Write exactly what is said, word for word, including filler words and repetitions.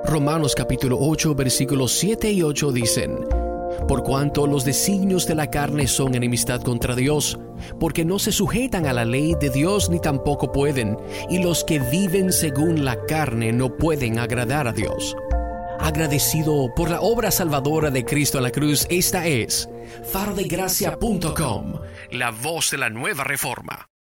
Romanos capítulo ocho, versículos siete y ocho dicen: Por cuanto los designios de la carne son enemistad contra Dios, porque no se sujetan a la ley de Dios ni tampoco pueden, y los que viven según la carne no pueden agradar a Dios. Agradecido por la obra salvadora de Cristo en la cruz, esta es faro de gracia punto com, la voz de la nueva reforma.